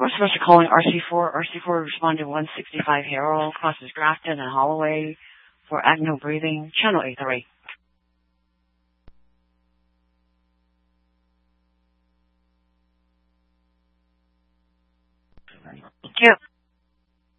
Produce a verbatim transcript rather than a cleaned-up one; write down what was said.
We're supposed to calling R C four. R C four responded one sixty-five Harold, crosses Grafton and Holloway for Agno breathing. Channel eight three. Thank you.